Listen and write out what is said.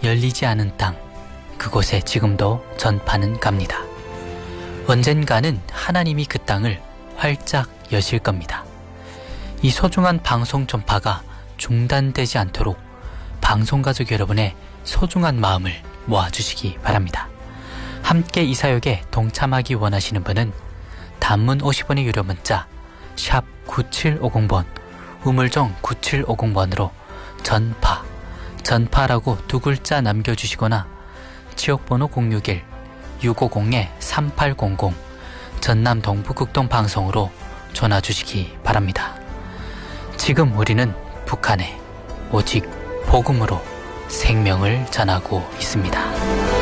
열리지 않은 땅, 그곳에 지금도 전파는 갑니다. 언젠가는 하나님이 그 땅을 활짝 여실 겁니다. 이 소중한 방송 전파가 중단되지 않도록 방송가족 여러분의 소중한 마음을 모아주시기 바랍니다. 함께 이 사역에 동참하기 원하시는 분은 단문 50원의 유료 문자 샵 9750번, 우물정 9750번으로 전파라고 두 글자 남겨주시거나 지역번호 061-650-3800 전남 동부극동방송으로 전화주시기 바랍니다. 지금 우리는 북한에 오직 복음으로 생명을 전하고 있습니다.